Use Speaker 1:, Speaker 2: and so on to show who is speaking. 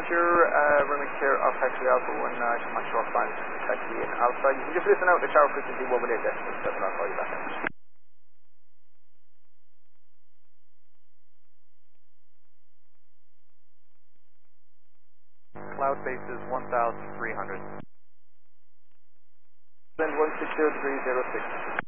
Speaker 1: Roger, running clear off Taxi Alpha 1, come on short line, Taxi in Alpha. You can just listen out the tower frequency 118.7, I'll call you back.
Speaker 2: Cloud base is 1,300.
Speaker 1: Send 160 degrees 06.